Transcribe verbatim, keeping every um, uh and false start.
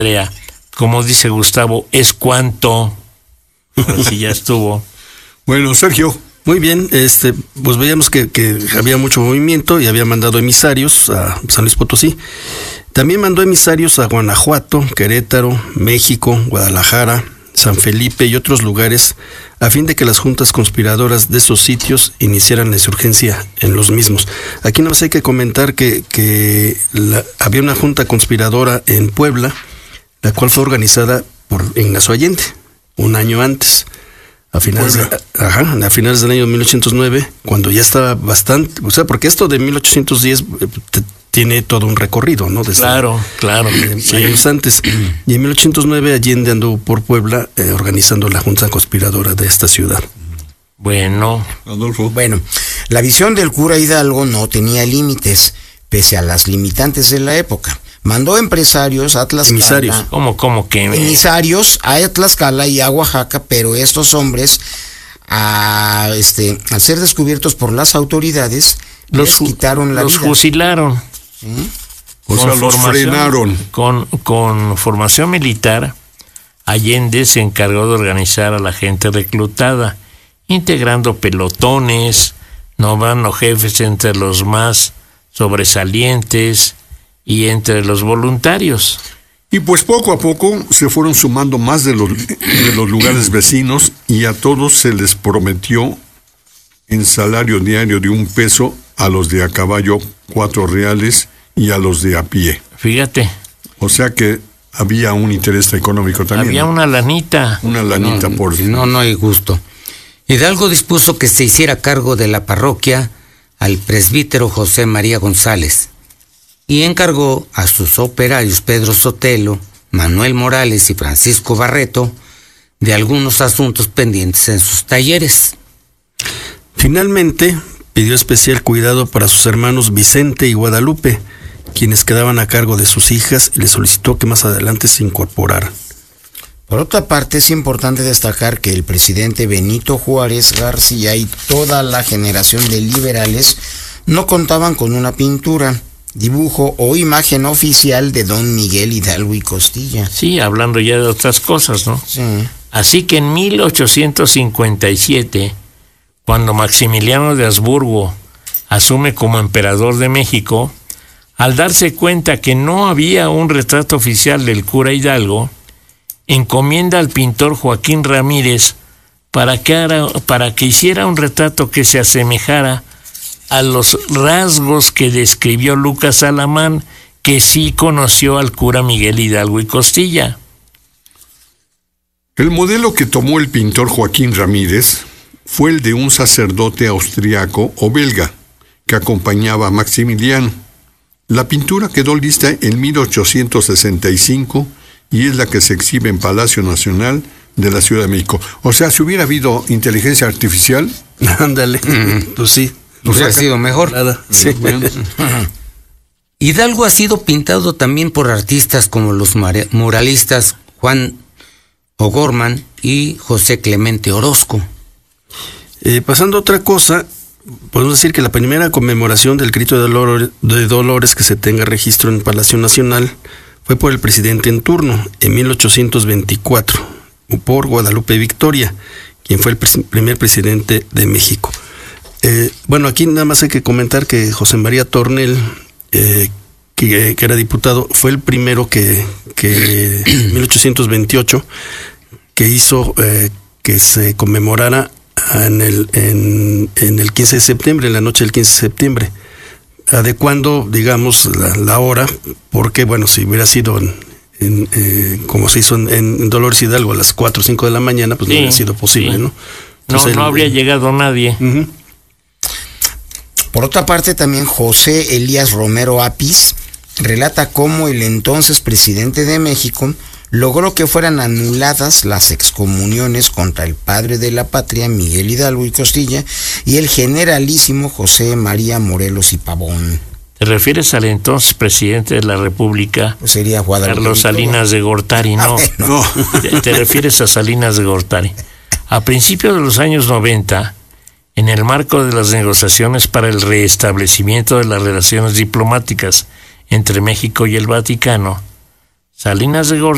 Andrea, como dice Gustavo, es cuánto. Así ya estuvo. Bueno, Sergio. Muy bien, este, pues veíamos que, que había mucho movimiento y había mandado emisarios a San Luis Potosí. También mandó emisarios a Guanajuato, Querétaro, México, Guadalajara, San Felipe y otros lugares, a fin de que las juntas conspiradoras de esos sitios iniciaran la insurgencia en los mismos. Aquí nada más hay que comentar que, que la, había una junta conspiradora en Puebla, la cual fue organizada por Ignacio Allende, un año antes. A finales, de, ajá, a finales del año mil ochocientos nueve, cuando ya estaba bastante, o sea, porque esto de mil ochocientos diez eh, te, tiene todo un recorrido, ¿no? Desde, claro, claro. Eh, sí. Años antes. Y en mil ochocientos nueve Allende anduvo por Puebla eh, organizando la junta conspiradora de esta ciudad. Bueno, Adolfo. Bueno, la visión del cura Hidalgo no tenía límites, pese a las limitantes de la época. Mandó empresarios a Tlaxcala. Emisarios. ¿Cómo, cómo que? Emisarios a Tlaxcala y a Oaxaca, pero estos hombres, a, este, al ser descubiertos por las autoridades, los les quitaron la los vida. fusilaron. ¿Sí? O sea, los frenaron. Con, con formación militar, Allende se encargó de organizar a la gente reclutada, integrando pelotones, nombrando jefes entre los más sobresalientes y entre los voluntarios. Y pues poco a poco se fueron sumando más de los, de los lugares vecinos y a todos se les prometió en salario diario de un peso, a los de a caballo cuatro reales y a los de a pie. Fíjate. O sea que había un interés económico también. Había ¿no? una lanita. Una lanita no, por... No, no hay gusto. Hidalgo dispuso que se hiciera cargo de la parroquia al presbítero José María González y encargó a sus operarios Pedro Sotelo, Manuel Morales y Francisco Barreto de algunos asuntos pendientes en sus talleres. Finalmente, pidió especial cuidado para sus hermanos Vicente y Guadalupe, quienes quedaban a cargo de sus hijas, y les solicitó que más adelante se incorporaran. Por otra parte, es importante destacar que el presidente Benito Juárez García y toda la generación de liberales no contaban con una pintura, dibujo o imagen oficial de don Miguel Hidalgo y Costilla. Sí, hablando ya de otras cosas, ¿no? Sí. Así que en mil ochocientos cincuenta y siete, cuando Maximiliano de Habsburgo asume como emperador de México, al darse cuenta que no había un retrato oficial del cura Hidalgo, encomienda al pintor Joaquín Ramírez para que, ara, para que hiciera un retrato que se asemejara a los rasgos que describió Lucas Alamán, que sí conoció al cura Miguel Hidalgo y Costilla. El modelo que tomó el pintor Joaquín Ramírez fue el de un sacerdote austriaco o belga que acompañaba a Maximiliano. La pintura quedó lista en mil ochocientos sesenta y cinco y es la que se exhibe en Palacio Nacional de la Ciudad de México. O sea, si hubiera habido inteligencia artificial... Ándale, mm. pues sí. Hubiera sido mejor. Nada. Sí. Bueno. Hidalgo ha sido pintado también por artistas como los muralistas Juan O'Gorman y José Clemente Orozco. Eh, pasando a otra cosa, podemos decir que la primera conmemoración del grito de Dolores, de Dolores que se tenga registro en Palacio Nacional fue por el presidente en turno, en mil ochocientos veinticuatro, por Guadalupe Victoria, quien fue el pres- primer presidente de México. Eh, bueno, aquí nada más hay que comentar que José María Tornel, eh, que, que era diputado, fue el primero que, que en mil ochocientos veintiocho, que hizo eh, que se conmemorara en el, en, en el quince de septiembre, en la noche del quince de septiembre, adecuando, digamos, la, la hora, porque, bueno, si hubiera sido en, en, eh, como se hizo en, en Dolores Hidalgo a las cuatro o cinco de la mañana, pues sí, no hubiera sido posible, sí. ¿no? Entonces, no, no el, habría llegado nadie. Uh-huh. Por otra parte, también José Elías Romero Apis relata cómo el entonces presidente de México logró que fueran anuladas las excomuniones contra el padre de la patria, Miguel Hidalgo y Costilla, y el generalísimo José María Morelos y Pavón. ¿Te refieres al entonces presidente de la República? Pues sería Guadalupe Carlos Victoria. Salinas de Gortari, no. Ah, bueno. no. Te, te refieres a Salinas de Gortari. A principios de los años noventa, en el marco de las negociaciones para el restablecimiento de las relaciones diplomáticas entre México y el Vaticano, Salinas de Gortari